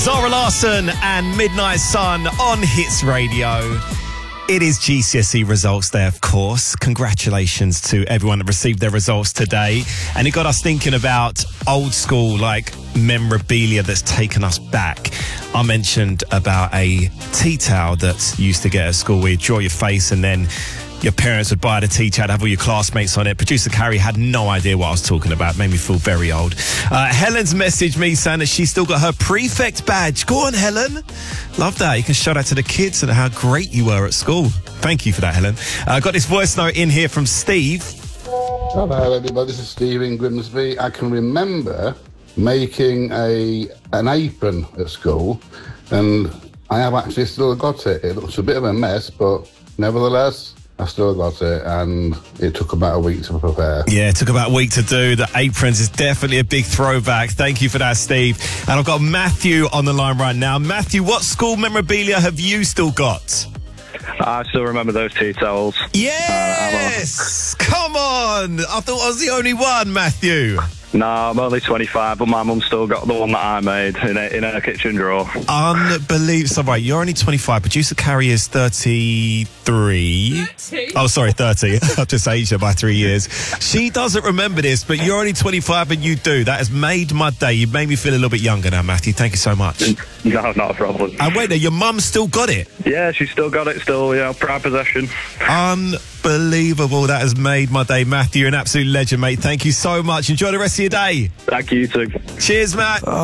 Zara Larsson and Midnight Sun on Hits Radio. It is GCSE results day, of course. Congratulations to everyone that received their results today. And it got us thinking about old school, like, memorabilia that's taken us back. I mentioned about a tea towel that you used to get at school where you draw your face and then your parents would buy the tea towel, have all your classmates on it. Producer Carrie had no idea what I was talking about. Made me feel very old. Helen's messaged me saying that she's still got her prefect badge. Go on, Helen. Love that. You can show that to the kids and how great you were at school. Thank you for that, Helen. I got this voice note in here from Steve. Hello, everybody. This is Steve in Grimsby. I can remember making an apron at school, and I have actually still got it. It looks a bit of a mess, but nevertheless, I still got it, and it took about a week to prepare. Yeah, it took about a week to do. The aprons is definitely a big throwback. Thank you for that, Steve. And I've got Matthew on the line right now. Matthew, what school memorabilia have you still got? I still remember those tea towels. Yes! Come on! I thought I was the only one, Matthew. No, I'm only 25, but my mum still got the one that I made in her kitchen drawer. Unbelievable. So, right, you're only 25. Producer Carrie is 33. 30? Oh, sorry, 30. I've just aged her by 3 years. She doesn't remember this, but you're only 25 and you do. That has made my day. You've made me feel a little bit younger now, Matthew. Thank you so much. No, not a problem. And wait there, your mum still got it? Yeah, she's still got it. Still, proud possession. Unbelievable. That has made my day. Matthew, you're an absolute legend, mate. Thank you so much. Enjoy the rest of your day. Thank you, too. Cheers, Matt.